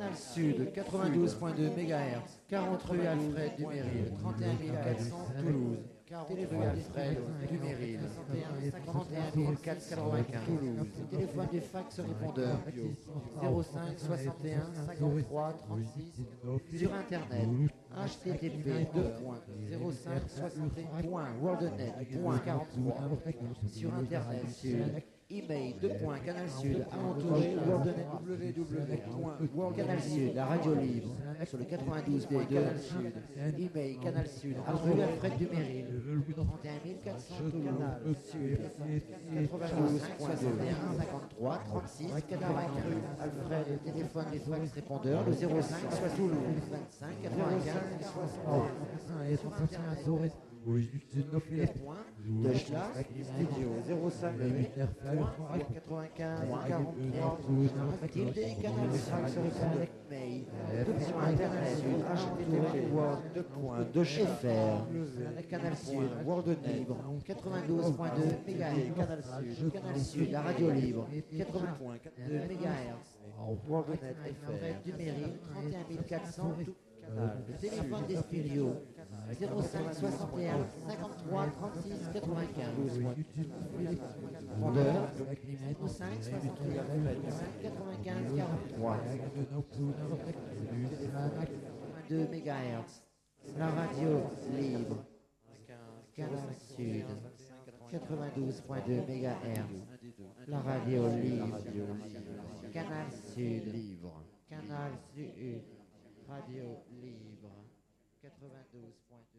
Canal Sud, 92.2 MHz, 40 rue Alfred Duméryl, 31 400 Toulouse. Téléphone Alfred Duméryl, 31 495 Toulouse. Téléphone du fax répondeur, 05 61 53 36. Sur Internet, http://0560.worldnet.43. Sur Internet, sur email www.canalsud, la radio libre, sur le 92.2 Canal Sud, email Canal Sud, rue Alfred Duméryl, 31 400 Canal Sud, 92 61 53 36 95. Alfred, téléphone des fax répondeurs, le 05 soit Toulouse, 25 95 60. Les points de Schlas, studio 05 95 43 Mathilde, Canal Fax répondeur, mail, sur Internet, http://world.de.fr, Canal Sud, World Libre, 92.2 MHz, Canal Sud, la radio libre, 80.2 MHz, WorldNet FM, Duméryl, 31 400, tout canal. Le téléphone des studios, 05 61 53 36 95. Répondeur, 05 61 95 43. 2 MHz. La radio libre. Canal Sud. 92.2 MHz. La radio libre. Canal Sud libre. Canal Sud. Radio libre. 92.2.